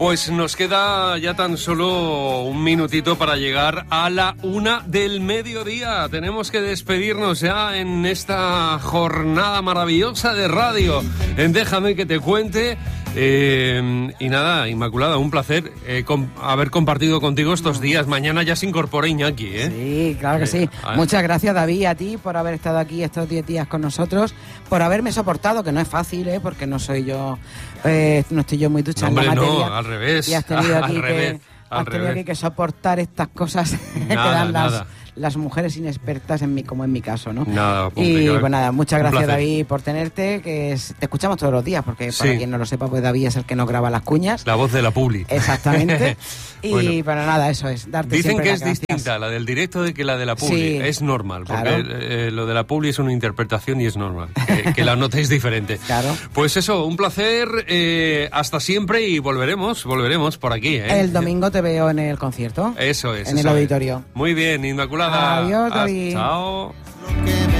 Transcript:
Pues nos queda ya tan solo un minutito para llegar a la 1 del mediodía. Tenemos que despedirnos ya en esta jornada maravillosa de radio. Déjame que te cuente. Y nada, Inmaculada, un placer haber compartido contigo estos días. Mañana ya se incorpora Iñaki, ¿eh? Sí, claro que sí. Muchas gracias, David, a ti por haber estado aquí estos 10 días con nosotros, por haberme soportado, que no es fácil, porque no soy yo, no estoy yo muy ducha en la materia. No, al revés. Y has tenido aquí que soportar estas cosas que dan las mujeres inexpertas como en mi caso, ¿no? Y pues nada, muchas gracias, David, por tenerte, te escuchamos todos los días, porque para quien no lo sepa, pues David es el que nos graba las cuñas. La voz de la publi. Exactamente. Y bueno, nada, eso es, darte Dicen siempre que las es gracias. distinta la del directo de que la de la publi. Sí, es normal, claro. porque lo de la publi es una interpretación y es normal, que la notéis diferente. Claro. Pues eso, un placer, hasta siempre y volveremos por aquí, ¿eh? El domingo te veo en el concierto. Eso es. En el auditorio. Muy bien, Inmaculada. Adiós, David. Chao.